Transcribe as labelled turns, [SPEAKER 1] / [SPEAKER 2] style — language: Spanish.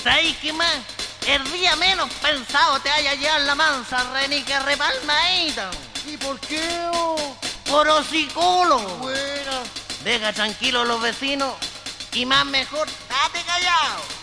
[SPEAKER 1] ¿Sabéis qué más? El día menos pensado te haya llevar la mansa renica repalmadita.
[SPEAKER 2] ¿Y por qué, oh?
[SPEAKER 1] Por hocicólogo.
[SPEAKER 2] Buena.
[SPEAKER 1] Deja tranquilos los vecinos y más mejor, date callado.